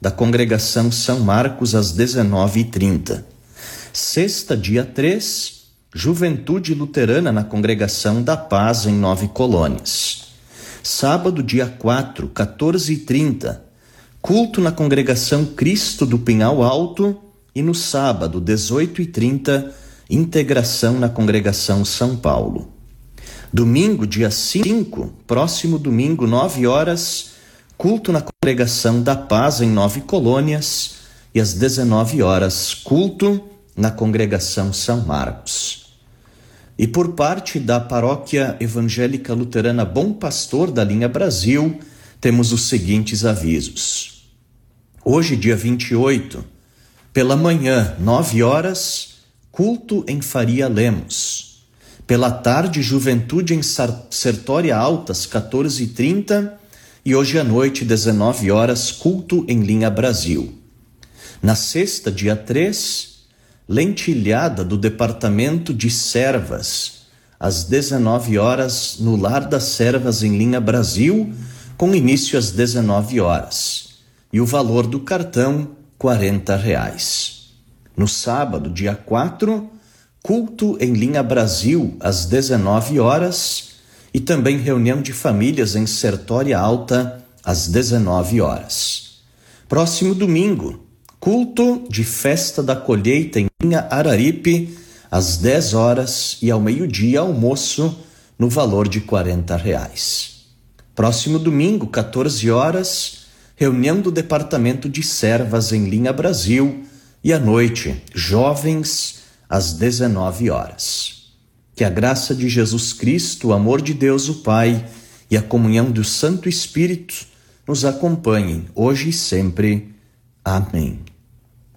da Congregação São Marcos, às 19h30. Sexta, dia 3, Juventude Luterana na Congregação da Paz, em 9 Colônias. Sábado, dia 4, 14h30, culto na Congregação Cristo do Pinhal Alto. E no sábado, 18h30, integração na Congregação São Paulo. Domingo, dia 5, próximo domingo, 9 horas, culto na Congregação da Paz, em 9 Colônias. E às 19 horas, culto na Congregação São Marcos. E por parte da Paróquia Evangélica Luterana Bom Pastor da Linha Brasil, temos os seguintes avisos. Hoje, dia 28, pela manhã, 9 horas, culto em Faria Lemos. Pela tarde, Juventude em Sertória Altas, 14h30. E hoje à noite, 19 horas, culto em Linha Brasil. Na sexta, dia 3, lentilhada do Departamento de Servas, às 19 horas, no Lar das Servas em Linha Brasil, com início às 19 horas. E o valor do cartão, R$40. No sábado, dia 4, culto em Linha Brasil, às 19 horas, e também reunião de famílias em Sertória Alta, às 19 horas. Próximo domingo, culto de festa da colheita em Linha Araripe, às 10 horas, e ao meio-dia, almoço, no valor de R$40. Próximo domingo, 14 horas, reunião do Departamento de Servas em Linha Brasil, e à noite, jovens, às 19 horas. Que a graça de Jesus Cristo, o amor de Deus o Pai e a comunhão do Santo Espírito nos acompanhem hoje e sempre. Amém.